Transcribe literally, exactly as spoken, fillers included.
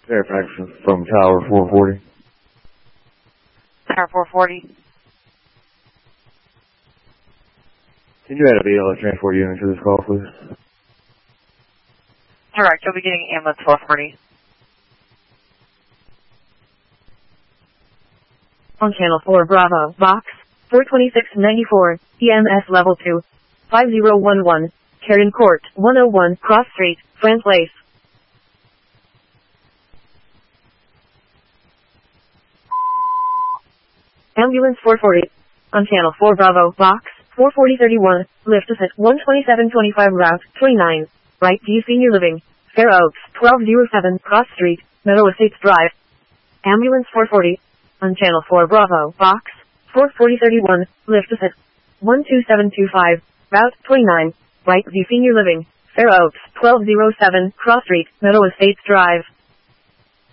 Fairfax from Tower four forty. Tower four forty. Can you add a B L S transport unit to this call, please? Correct. You'll be getting ambulance four forty. On channel four Bravo, box four twenty-six ninety-four, E M S level two, five zero one one, Caron Court, one oh one, Cross Street, France Place. Ambulance four forty. On channel four Bravo, box four forty thirty-one, lift is at one twenty-seven twenty-five route twenty-nine, right View Senior Living, Fair Oaks, twelve oh seven, Cross Street, Meadow Estates Drive. Ambulance four forty. On channel four Bravo, box four forty thirty-one, lift is at one two seven two five, route twenty-nine, right View Senior Living, Fair Oaks, twelve oh seven, Cross Street, Meadow Estates Drive.